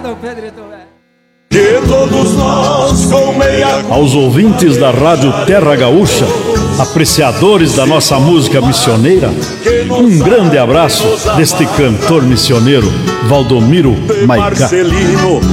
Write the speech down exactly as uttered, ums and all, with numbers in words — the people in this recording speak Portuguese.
Obrigado, Pedrito, velho. Que todos nós com meia... Aos ouvintes da Rádio Terra Gaúcha, apreciadores da nossa música missioneira, um grande abraço deste cantor missioneiro, Valdomiro Maicá.